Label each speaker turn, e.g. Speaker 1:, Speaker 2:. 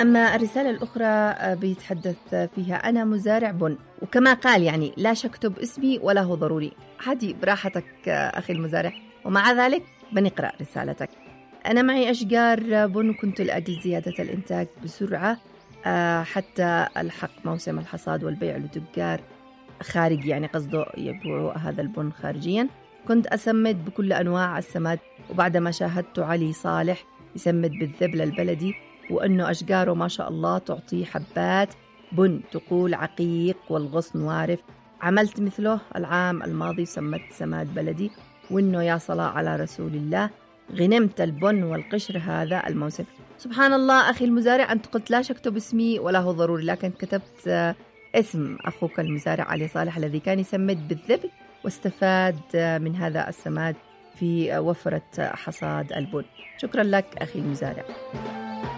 Speaker 1: أما الرسالة الأخرى بيتحدث فيها: أنا مزارع بن، وكما قال يعني لا شكتب اسمي ولا هو ضروري. هذه براحتك أخي المزارع، ومع ذلك بنقرأ رسالتك. أنا معي أشجار بن وكنت لأجل زيادة الإنتاج بسرعة حتى الحق موسم الحصاد والبيع لتجار خارج، يعني قصده يبيعوا هذا البن خارجيا. كنت أسمد بكل أنواع السماد، وبعدما شاهدت علي صالح يسمد بالذبل البلدي وأنه أشجاره ما شاء الله تعطي حبات بن تقول عقيق والغصن وارف، عملت مثله العام الماضي وسمدت سماد بلدي، وأنه يا صلاة على رسول الله غنمت البن والقشر هذا الموسم. سبحان الله أخي المزارع، أنت قلت لا شكتب اسمي ولا هو ضروري، لكن كتبت اسم أخوك المزارع علي صالح الذي كان يسمد بالذبل واستفاد من هذا السماد في وفرة حصاد البن. شكرا لك أخي المزارع.